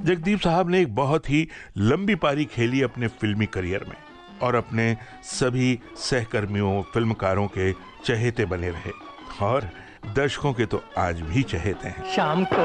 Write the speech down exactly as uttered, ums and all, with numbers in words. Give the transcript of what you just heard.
जगदीप साहब ने एक बहुत ही लंबी पारी खेली अपने फिल्मी करियर में और अपने सभी सहकर्मियों फिल्मकारों के चहेते बने रहे और दर्शकों के तो आज भी चहेते हैं। शाम को